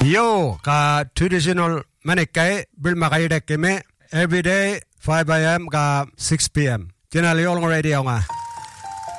Yo, ka traditional manikai bil makai dek keme every day 5 a.m. ka 6 p.m. Kinali olong radio nga.